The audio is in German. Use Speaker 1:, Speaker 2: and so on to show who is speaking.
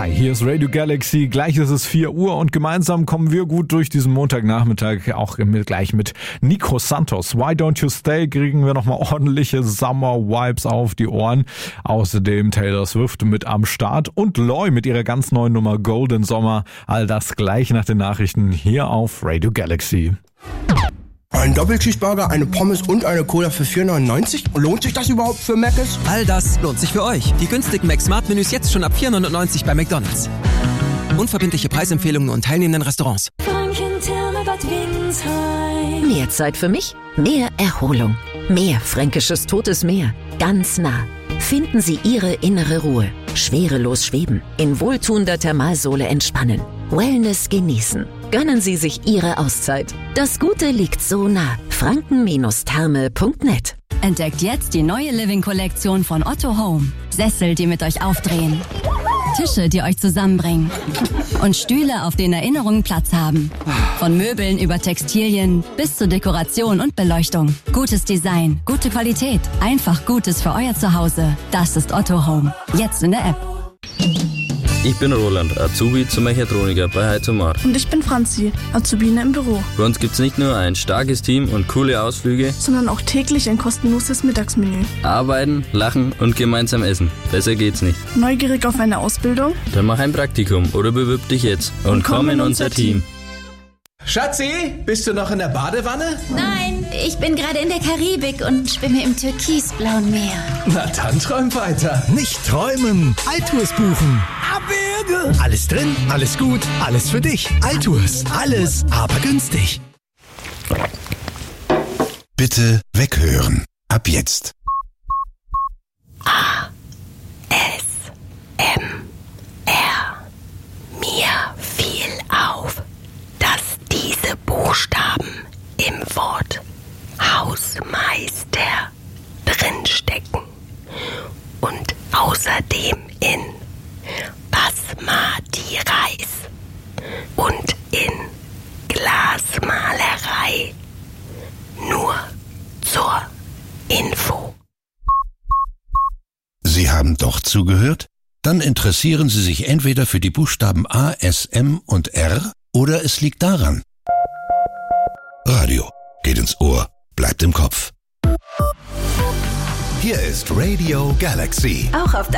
Speaker 1: Hi, hier ist Radio Galaxy. Gleich ist es 4 Uhr und gemeinsam kommen wir gut durch diesen Montagnachmittag, auch gleich mit Nico Santos. Why Don't You Stay kriegen wir nochmal ordentliche Summer-Vibes auf die Ohren. Außerdem Taylor Swift mit am Start und Loy mit ihrer ganz neuen Nummer Golden Summer. All das gleich nach den Nachrichten hier auf Radio Galaxy.
Speaker 2: Ein Doppelcheeseburger, eine Pommes und eine Cola für 4,99? Lohnt sich das überhaupt für Mc's?
Speaker 3: All das lohnt sich für euch. Die günstigen Mac-Smart-Menüs jetzt schon ab 4,99 bei McDonald's. Unverbindliche Preisempfehlungen nur in teilnehmenden Restaurants.
Speaker 4: Mehr Zeit für mich, mehr Erholung, mehr fränkisches Totes Meer. Ganz nah. Finden Sie Ihre innere Ruhe. Schwerelos schweben. In wohltuender Thermalsohle entspannen. Wellness genießen. Gönnen Sie sich Ihre Auszeit. Das Gute liegt so nah. franken-therme.net.
Speaker 5: Entdeckt jetzt die neue Living-Kollektion von Otto Home. Sessel, die mit euch aufdrehen. Tische, die euch zusammenbringen. Und Stühle, auf denen Erinnerungen Platz haben. Von Möbeln über Textilien bis zur Dekoration und Beleuchtung. Gutes Design, gute Qualität. Einfach Gutes für euer Zuhause. Das ist Otto Home. Jetzt in der App.
Speaker 6: Ich bin Roland, Azubi zum Mechatroniker bei Heizomar.
Speaker 7: Und ich bin Franzi, Azubine im Büro.
Speaker 6: Bei uns gibt's nicht nur ein starkes Team und coole Ausflüge,
Speaker 7: sondern auch täglich ein kostenloses Mittagsmenü.
Speaker 6: Arbeiten, lachen und gemeinsam essen. Besser geht's nicht.
Speaker 7: Neugierig auf eine Ausbildung?
Speaker 6: Dann mach ein Praktikum oder bewirb dich jetzt und komm in unser Team.
Speaker 8: Schatzi, bist du noch in der Badewanne?
Speaker 9: Nein, ich bin gerade in der Karibik und schwimme im türkisblauen Meer.
Speaker 8: Na dann träum weiter.
Speaker 10: Nicht träumen, Altours buchen. Abwürge. Alles drin, alles gut, alles für dich. Altours, alles, aber günstig.
Speaker 11: Bitte weghören. Ab jetzt.
Speaker 4: ASMR. Mir fiel auf, dass diese Buchstaben im Wort Hausmeister drinstecken und außerdem in Basmati Reis und in Glasmalerei. Nur zur Info.
Speaker 11: Sie haben doch zugehört? Dann interessieren Sie sich entweder für die Buchstaben A, S, M und R oder es liegt daran. Radio geht ins Ohr, bleibt im Kopf. Hier ist Radio Galaxy.
Speaker 4: Auch auf